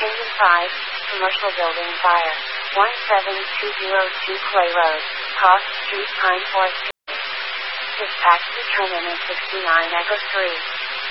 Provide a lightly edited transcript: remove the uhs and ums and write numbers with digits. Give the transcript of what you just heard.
Engine 5, Commercial Building Fire, 17202 Clay Road, Cross Street, Pine Forest. Dispatch determinant 69 Echo 3.